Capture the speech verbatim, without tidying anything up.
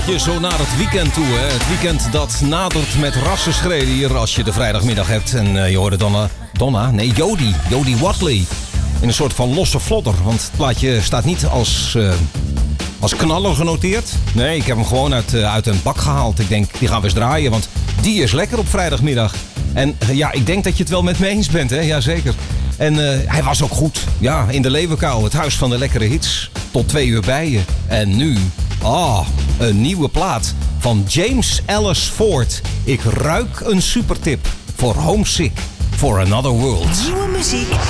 plaatje zo naar het weekend toe. Hè. Het weekend dat nadert met rassenschreden hier als je de vrijdagmiddag hebt. En uh, je hoorde Donna, Donna, nee Jody, Jody Watley. In een soort van losse vlodder. Want het plaatje staat niet als, uh, als knaller genoteerd. Nee, ik heb hem gewoon uit, uh, uit een bak gehaald. Ik denk, die gaan we eens draaien, want die is lekker op vrijdagmiddag. En uh, ja, ik denk dat je het wel met me eens bent, hè? Jazeker. En uh, hij was ook goed. Ja, in de Leeuwenkuil, het huis van de lekkere hits. Tot twee uur bij je. En nu, ah, een nieuwe plaat van James Ellis Ford. Ik ruik een supertip voor Homesick for Another World. Nieuwe muziek